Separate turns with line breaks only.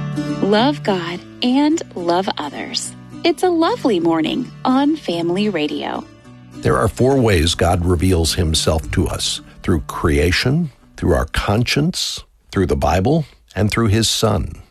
Love God and love others. It's a lovely morning on Family Radio.
There are 4 ways God reveals himself to us: through creation, through our conscience, through the Bible, and through his Son.